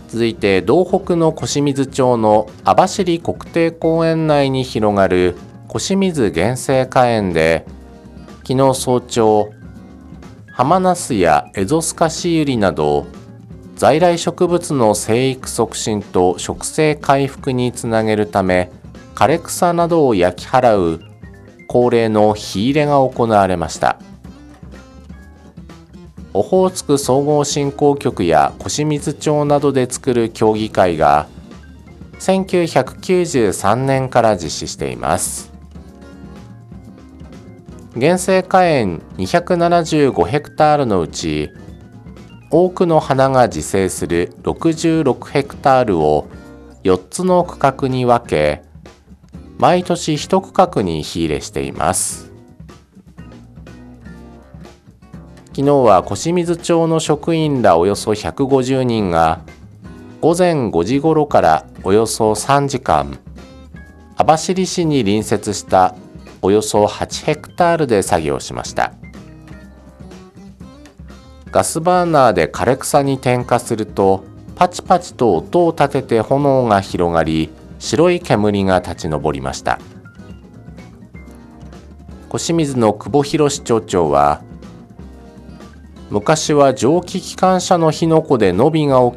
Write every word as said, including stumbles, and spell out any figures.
続いて道北の小清水町の網走国定公園内に広がる小清水原生花園で、昨日早朝、ハマナスやエゾスカシユリなど在来植物の生育促進と植生回復につなげるため、枯れ草などを焼き払う恒例の火入れが行われました。オホーツク総合振興局や小清水町などで作る協議会がせんきゅうひゃくきゅうじゅうさんねんから実施しています。原生花園にひゃくななじゅうごヘクタールのうち、多くの花が自生するろくじゅうろくヘクタールをよっつの区画に分け、毎年いち区画に火入れしています。昨日は小清水町の職員らおよそひゃくごじゅうにんがごぜんごじ頃からおよそさんじかん、網走市に隣接したおよそはちヘクタールで作業しました。ガスバーナーで枯れ草に点火すると、パチパチと音を立てて炎が広がり、白い煙が立ち上りました。小清水の久保博町長は、昔は蒸気機関車の火の粉で伸びが起